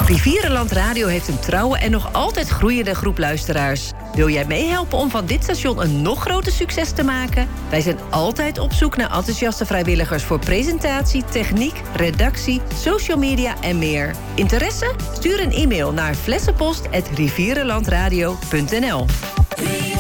Rivierenland Radio heeft een trouwe en nog altijd groeiende groep luisteraars. Wil jij meehelpen om van dit station een nog groter succes te maken? Wij zijn altijd op zoek naar enthousiaste vrijwilligers voor presentatie, techniek, redactie, social media en meer. Interesse? Stuur een e-mail naar flessenpost@rivierenlandradio.nl.